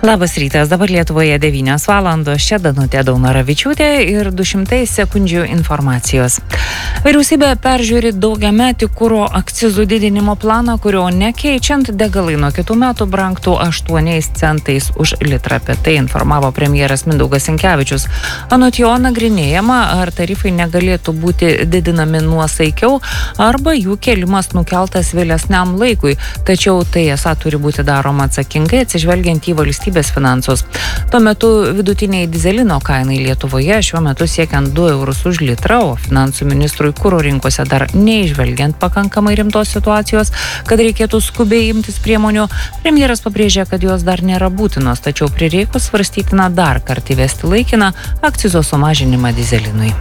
Labas rytas, dabar Lietuvoje 9 valandos, čia Danutė Daunoravičiūtė ir 200 sekundžių informacijos. Vyriausybė peržiūri daugiametį kuro akcizų didinimo planą, kurio nekeičiant degalai nuo kitų metų brangtų 8 centais už litrą. Apie tai informavo premjeras Mindaugas Sinkevičius. Anot jo nagrinėjama, ar tarifai negalėtų būti didinami nuosaikiau, arba jų kėlimas nukeltas vėlesniam laikui. Tačiau tai esą turi būti daroma atsakingai, atsižvelgiant į valstybės finansus. Tuo metu vidutiniai dizelino kainai Lietuvoje šiuo metu siekiant 2 eurus už litrą, o finansų ministrui kuro rinkose dar neižvelgiant pakankamai rimtos situacijos, kad reikėtų skubiai imtis priemonių, premjeras pabrėžė, kad jos dar nėra būtinos, tačiau prireikus svarstytina dar kartą įvesti laikiną akcizo sumažinimą dizelinui.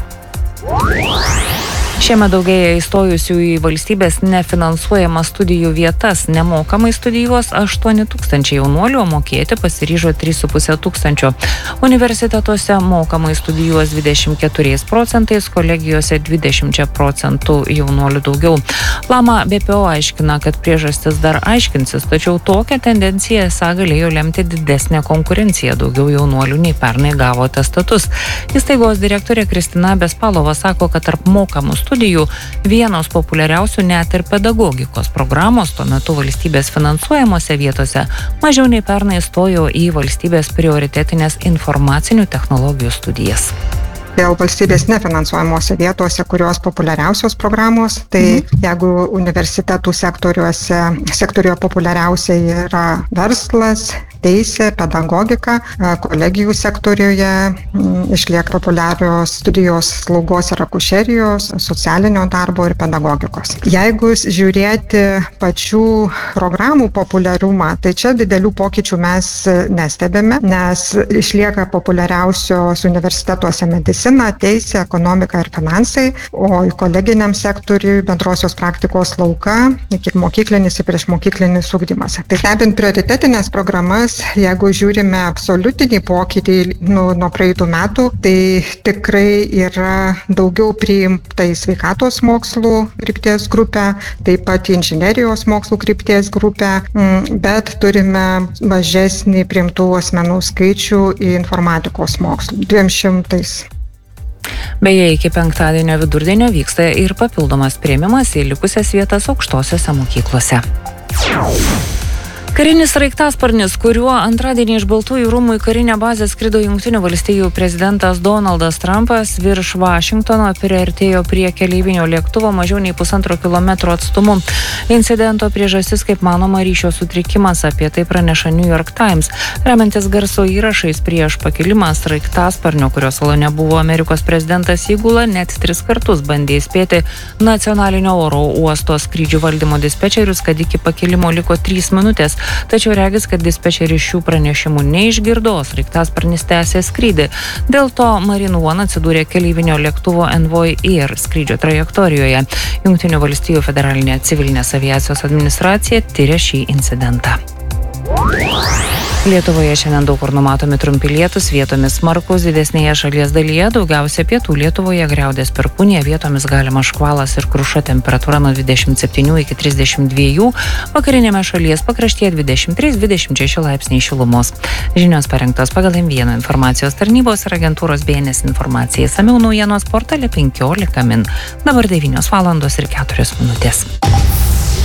Šiemet daugėja įstojusių į valstybės nefinansuojamas studijų vietas. Nemokamai studijuos 8 tūkstančiai jaunuolių, o mokėti pasiryžo 3,5 tūkstančio. Universitetuose mokamai studijuos 24%, kolegijose 20% jaunuolių daugiau. Lama BPO aiškina, kad priežastis dar aiškinsis, tačiau tokią tendenciją esą galėjo lemti didesnė konkurencija. Daugiau jaunuolių nei pernai gavo atestatus. Įstaigos direktorė Kristina Bespalova sako, kad tarp mokamų studijų vienos populiariausių net ir pedagogikos programos, tuo metu valstybės finansuojamose vietose mažiau nei pernai stojo į valstybės prioritetinės informacinių technologijų studijas. Dėl valstybės nefinansuojamose vietose, kurios populiariausios programos, tai jeigu universitetų sektoriuje populiariausia yra verslas, teisė, pedagogika, kolegijų sektoriuje išlieka populiarios studijos slaugos ir akušerijos, socialinio darbo ir pedagogikos. Jeigu žiūrėti pačių programų populiarumą, tai čia didelių pokyčių mes nestebime, nes išlieka populiariausios universitetuose medicina, teisė, ekonomika ir finansai, o į koleginiam sektoriui bendrosios praktikos lauka, ikimokyklinis ir priešmokyklinis ugdymas. Tai stebint prioritetinės programas, jeigu žiūrime absoliutinį pokytį nuo praeitų metų, tai tikrai yra daugiau priimta į sveikatos mokslų krypties grupę, taip pat į inžinerijos mokslų krypties grupę, bet turime mažesnį priimtų asmenų skaičių į informatikos mokslų, 200. Beje, iki penktadienio vidurdienio vyksta ir papildomas priėmimas į likusias vietas aukštosiose mokyklose. Karinis sraigtasparnis, kuriuo antradienį iš Baltųjų rūmų į karinę bazę skrido Jungtinių valstijų prezidentas Donaldas Trumpas, virš Vašingtono priartėjo prie keleivinio lėktuvo mažiau nei 1,5 kilometro atstumu. Incidento priežastis, kaip manoma, ryšio sutrikimas, apie tai praneša New York Times. Remiantis garso įrašais prieš pakilimą sraigtasparnio, kurio salone buvo Amerikos prezidentas įgula, net 3 kartus bandė įspėti nacionalinio oro uosto skrydžių valdymo dispečerius, kad iki pakilimo liko 3 minutės. Tačiau regis, kad dispečeris šių pranešimų neišgirdo, sraigtasparnis tęsė skrydį. Dėl to Marine One atsidūrė keleivinio lėktuvo Envoy Air skrydžio trajektorijoje. Jungtinių valstijų federalinė civilinės aviacijos administracija tiria šį incidentą. Lietuvoje šiandien daug kur numatomi trumpi lietūs, vietomis smarkūs, didesnėje šalies dalyje, daugiausia pietų Lietuvoje griaudės perkūnija, vietomis galimas škvalas ir kruša, temperatūra nuo 27 iki 32, vakarinėme šalies pakraštyje 23-26 laipsniai šilumos. Žinios parengtos pagal M1 informacijos tarnybos ir agentūros BNS informacija. Išsamiau naujienos portale 15 min. Dabar 9 valandos ir 4 minutės.